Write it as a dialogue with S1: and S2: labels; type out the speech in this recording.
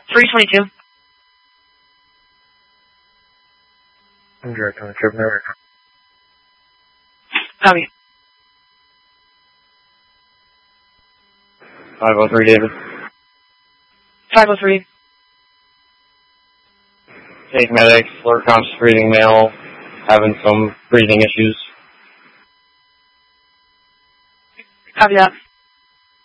S1: 322.
S2: I'm direct on the trip network.
S1: Copy.
S2: 503, David.
S1: 503.
S2: Take medics, alert comps, breathing male, having some breathing issues.
S1: Copy that.